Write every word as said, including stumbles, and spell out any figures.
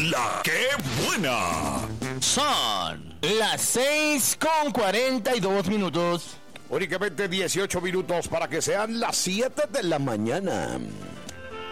La que buena. Son las seis con cuarenta y dos minutos. Únicamente dieciocho minutos para que sean las siete de la mañana.